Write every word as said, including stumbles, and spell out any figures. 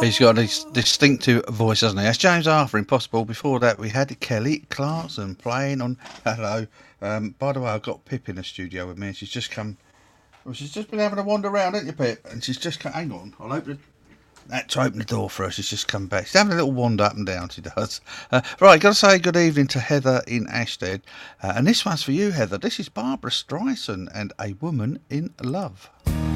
He's got a distinctive voice, hasn't he? That's James Arthur, Impossible. Before that, we had Kelly Clarkson playing on Hello. Um, by the way, I've got Pip in the studio with me, and she's just come. Well, she's just been having a wander around, hasn't you, Pip? And she's just come. Hang on, I'll open it. That's to open the door for her. She's just come back. She's having a little wander up and down, she does. Uh, right, got to say good evening to Heather in Ashted. Uh, and this one's for you, Heather. This is Barbara Streisand and A Woman in Love.